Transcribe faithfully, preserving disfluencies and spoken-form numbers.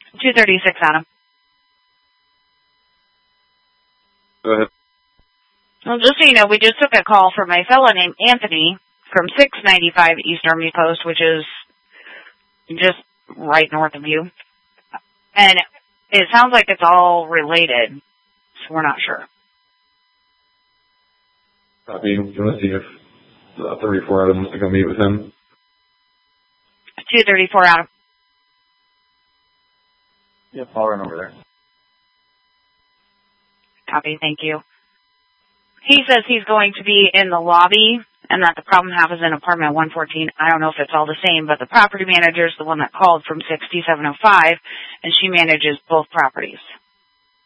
two thirty-six, Adam. Go ahead. Well, just so you know, we just took a call from a fellow named Anthony from six ninety-five East Army Post, which is just right north of you. And it sounds like it's all related, so we're not sure. I mean, you want to see if uh, thirty-four Adam wants to go meet with him? two thirty-four, Adam. Yep, I'll run over there. Copy, thank you. He says he's going to be in the lobby and that the problem half is in apartment one fourteen. I don't know if it's all the same, but the property manager is the one that called from sixty-seven oh five, and she manages both properties.